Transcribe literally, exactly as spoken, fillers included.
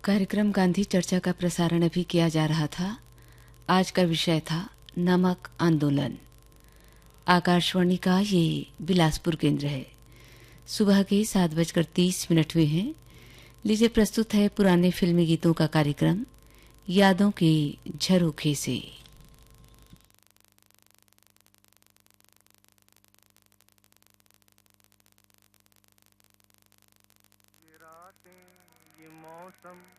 कार्यक्रम गांधी चर्चा का प्रसारण अभी किया जा रहा था। आज का विषय था नमक आंदोलन। आकाशवाणी का ये बिलासपुर केंद्र है। सुबह के सात बजकर तीस मिनट हुए हैं। लीजिए प्रस्तुत है पुराने फिल्मी गीतों का कार्यक्रम यादों के झरोखे से। ये रातें ये मौसम